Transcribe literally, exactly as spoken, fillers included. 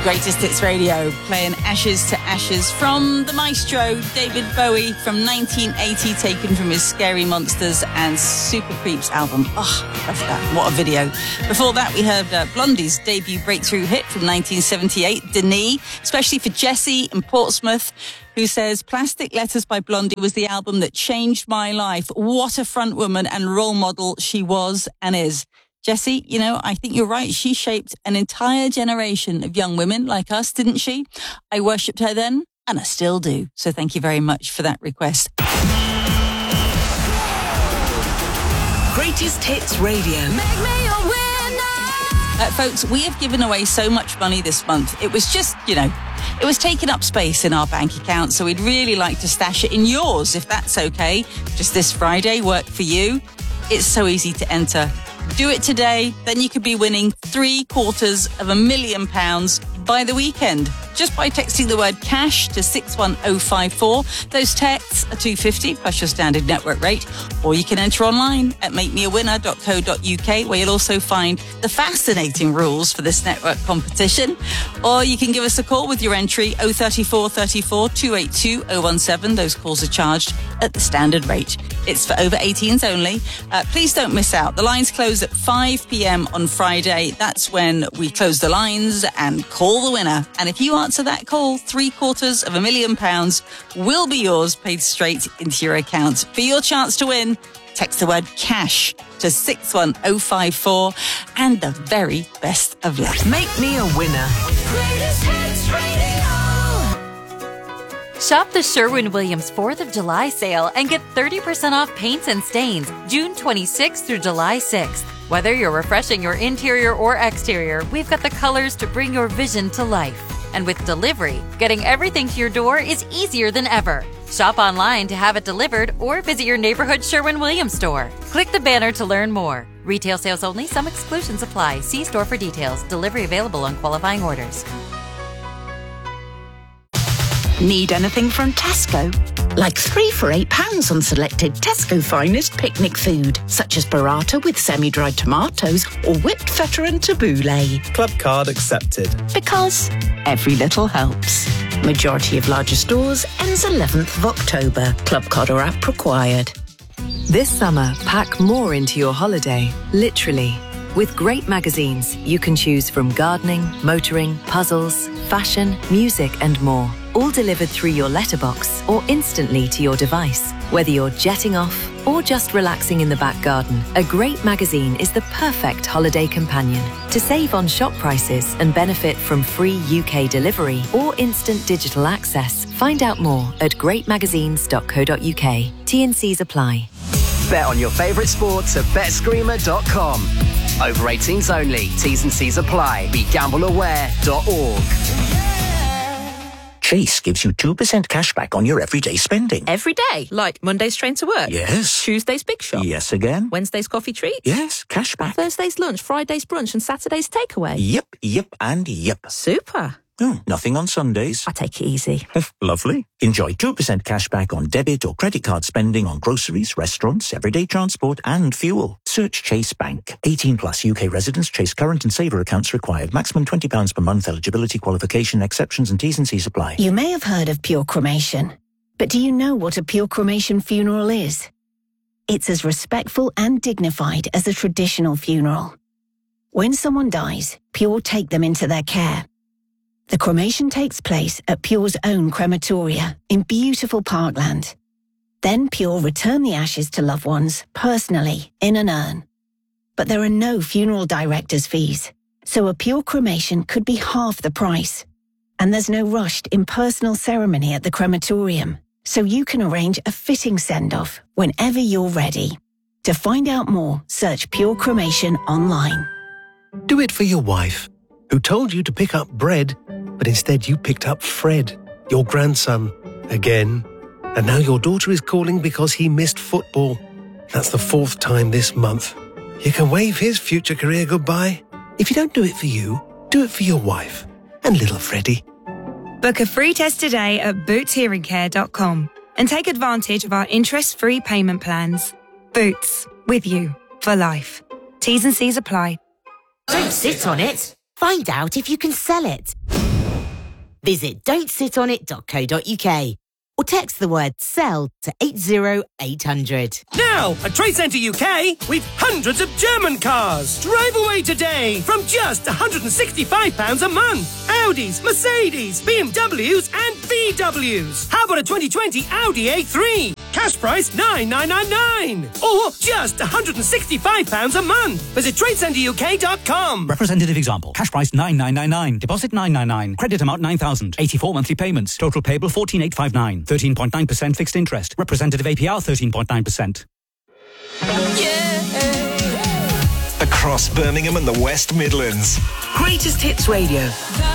Greatest Hits Radio, playing Ashes to Ashes from the maestro David Bowie from nineteen eighty, taken from his Scary Monsters and Super Creeps album. Oh, love that. What a video. Before that, we heard uh, Blondie's debut breakthrough hit from nineteen seventy-eight, Denis, especially for Jessie in Portsmouth, who says, Plastic Letters by Blondie was the album that changed my life. What a front woman and role model she was and is. Jessie, you know, I think you're right. She shaped an entire generation of young women like us, didn't she? I worshipped her then, and I still do. So thank you very much for that request. Greatest Hits Radio. Make me a winner. Uh, folks, we have given away so much money this month. It was just, you know, it was taking up space in our bank account, so we'd really like to stash it in yours, if that's okay. Just this Friday, work for you. It's so easy to enter. Do it today, then you could be winning three quarters of a million pounds by the weekend. Just by texting the word cash to six one oh five four. Those texts are two pounds fifty plus your standard network rate. Or you can enter online at make me a winner dot co dot uk, where you'll also find the fascinating rules for this network competition. Or you can give us a call with your entry oh three four three four two eight two oh one seven. Those calls are charged at the standard rate. It's for over eighteens only. Uh, please don't miss out. The lines close at five p.m. on Friday. That's when we close the lines and call the winner. And if you answer that call, three quarters of a million pounds will be yours, paid straight into your account. For your chance to win, text the word cash to six one oh five four, and the very best of luck. Make me a winner. Greatest Hits Radio. Shop the Sherwin-Williams fourth of July sale and get thirty percent off paints and stains June twenty-sixth through July sixth. Whether you're refreshing your interior or exterior, we've got the colors to bring your vision to life. And with delivery, getting everything to your door is easier than ever. Shop online to have it delivered or visit your neighborhood Sherwin-Williams store. Click the banner to learn more. Retail sales only. Some exclusions apply. See store for details. Delivery available on qualifying orders. Need anything from Tesco? Like three for eight pounds on selected Tesco finest picnic food, such as burrata with semi-dried tomatoes or whipped feta and tabbouleh. Club card accepted. Because every little helps. Majority of larger stores ends eleventh of October. Club card or app required. This summer, pack more into your holiday, literally. With great magazines, you can choose from gardening, motoring, puzzles, fashion, music and more. All delivered through your letterbox or instantly to your device. Whether you're jetting off or just relaxing in the back garden, a great magazine is the perfect holiday companion. To save on shop prices and benefit from free U K delivery or instant digital access, find out more at great magazines dot co dot uk. T and Cs apply. Bet on your favourite sports at bet screamer dot com. Over eighteens only. T's and C's apply. Be gamble aware dot org. Chase gives you two percent cash back on your everyday spending. Every day? Like Monday's train to work? Yes. Tuesday's big shop? Yes again. Wednesday's coffee treat? Yes, cash back. Thursday's lunch, Friday's brunch and Saturday's takeaway? Yep, yep and yep. Super. Oh, nothing on Sundays. I take it easy. Lovely. Enjoy two percent cash back on debit or credit card spending on groceries, restaurants, everyday transport and fuel. Search Chase Bank. eighteen plus U K residents. Chase current and saver accounts required. Maximum twenty pounds per month. Eligibility, qualification, exceptions and T's and C's apply. You may have heard of pure cremation, but do you know what a pure cremation funeral is? It's as respectful and dignified as a traditional funeral. When someone dies, Pure take them into their care. The cremation takes place at Pure's own crematoria in beautiful Parkland. Then Pure return the ashes to loved ones personally in an urn. But there are no funeral director's fees, so a Pure cremation could be half the price. And there's no rushed impersonal ceremony at the crematorium, so you can arrange a fitting send-off whenever you're ready. To find out more, search Pure Cremation online. Do it for your wife, who told you to pick up bread, but instead you picked up Fred, your grandson, again. And now your daughter is calling because he missed football. That's the fourth time this month. You can wave his future career goodbye. If you don't do it for you, do it for your wife and little Freddie. Book a free test today at boots hearing care dot com and take advantage of our interest-free payment plans. Boots, with you for life. T's and C's apply. Don't sit on it. Find out if you can sell it. Visit don't sit on it dot co dot uk or text the word SELL to eight zero eight hundred. Now, at Trade Centre U K, we've hundreds of German cars. Drive away today from just one hundred sixty-five pounds a month. Audis, Mercedes, B M Ws and V Ws. How about a twenty twenty Audi A three? Cash price nine thousand nine hundred ninety-nine pounds. Or just one hundred sixty-five pounds a month. Visit trade centre U K dot com. Representative example. Cash price nine thousand nine hundred ninety-nine. Deposit nine hundred ninety-nine. Credit amount nine thousand. eighty-four monthly payments. Total payable fourteen thousand eight hundred fifty-nine. thirteen point nine percent fixed interest. Representative A P R thirteen point nine percent. Across Birmingham and the West Midlands. Greatest Hits Radio.